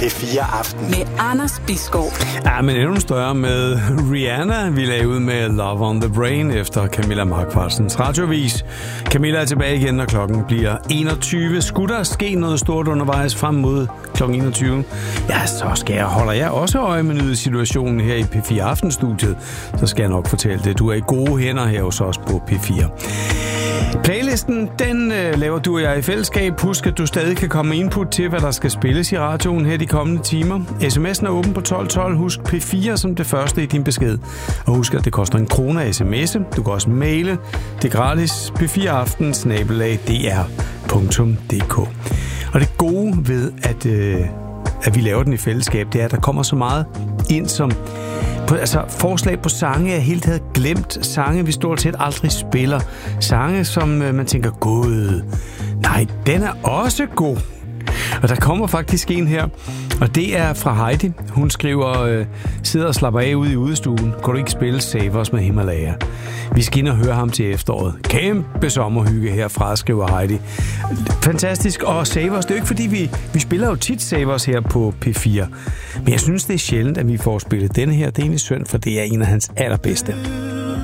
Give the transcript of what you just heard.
P4 Aften. Med Anders Bisgaard. Ja, men endnu større med Rihanna. Vi lagde ud med Love on the Brain efter Camilla Markvarsens radiovis. Camilla er tilbage igen, når klokken bliver 21. Skulle der ske noget stort undervejs frem mod klokken 21? Ja, så holder jeg også øje med nyhedssituationen her i P4 Aftenstudiet. Så skal jeg nok fortælle det. Du er i gode hænder her hos os på P4. Playlisten, den laver du og jeg i fællesskab. Husk, at du stadig kan komme med input til, hvad der skal spilles i radioen her de kommende timer. SMS'en er åben på 1212. Husk P4 som det første i din besked. Og husk, at det koster 1 krone at sms'e. Du kan også maile. Det er gratis. p4aften@dr.dk. Og det gode ved, at vi laver den i fællesskab, det er, at der kommer så meget ind som... forslag på sange, jeg helt havde glemt. Sange, vi stort set aldrig spiller. Sange, som man tænker, gud, nej, den er også god. Og der kommer faktisk en her, og det er fra Heidi. Hun skriver, sidder og slapper af ude i udestuen. Kan du ikke spille Save Us med Himalaya? Vi skal ind og høre ham til efteråret. Kæmpe sommerhygge herfra, skriver Heidi. Fantastisk. Og Save Us, det er jo ikke fordi, vi spiller jo tit Save Us her på P4. Men jeg synes, det er sjældent, at vi får spillet denne her. Det er egentlig synd, for det er en af hans allerbedste.